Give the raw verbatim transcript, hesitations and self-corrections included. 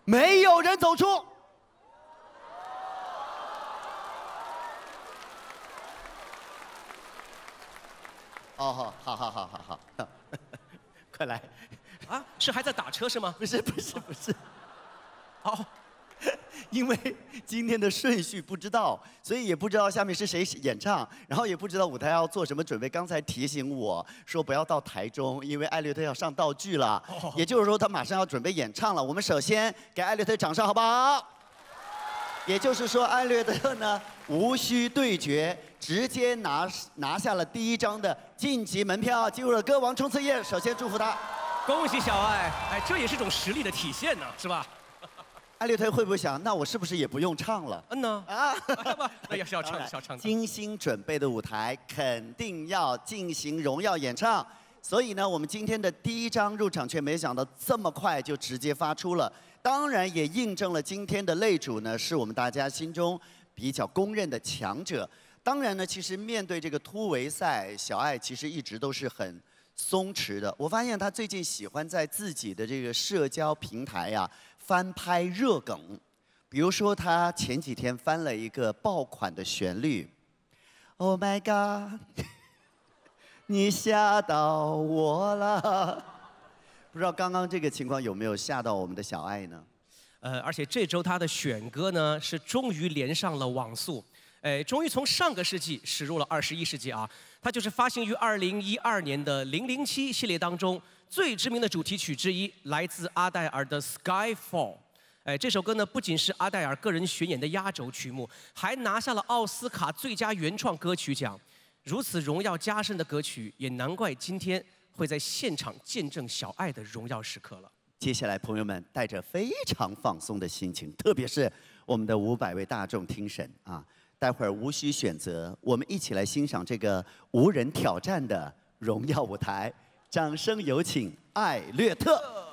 没有人走出。哦，好，好，好，好，好，好，快来！ 啊，是还在打车是吗？ 不是，不是，不是。 哦。 因为今天的顺序不知道，所以也不知道下面是谁演唱，然后也不知道舞台要做什么准备。刚才提醒我说不要到台中，因为艾略特要上道具了， 哦、 也就是说他马上要准备演唱了。我们首先给艾略特掌声，好不好？也就是说，艾略特呢无需对决，直接拿拿下了第一张的晋级门票，进入了歌王冲刺夜。首先祝福他， 恭喜小艾！哎，这也是种实力的体现呢，是吧？ 艾略特会不会想，那我是不是也不用唱了？ 嗯呢啊，那也是要唱，要唱。 精心准备的舞台肯定要进行荣耀演唱，所以呢，我们今天的第一张入场券，没想到这么快就直接发出了。当然也印证了今天的擂主呢，是我们大家心中比较公认的强者。当然呢，其实面对这个突围赛，小艾其实一直都是很松弛的。我发现他最近喜欢在自己的这个社交平台呀、啊。 翻拍热梗，比如说他前几天翻了一个爆款的旋律 ，Oh my God， 你吓到我了。不知道刚刚这个情况有没有吓到我们的小艾呢？ 呃，而且这周他的选歌呢是终于连上了网速，哎，终于从上个世纪驶入了二十一世纪啊。它就是发行于二零一二年的《零零七》系列当中。 最知名的主题曲之一，来自阿黛尔的《Skyfall》。哎，这首歌呢，不仅是阿黛尔个人巡演的压轴曲目，还拿下了奥斯卡最佳原创歌曲奖。如此荣耀加身的歌曲，也难怪今天会在现场见证小艾的荣耀时刻了。 接下来，朋友们带着非常放松的心情，特别是我们的五百位大众听审啊，待会儿无需选择，我们一起来欣赏这个无人挑战的荣耀舞台。 掌声有请艾略特。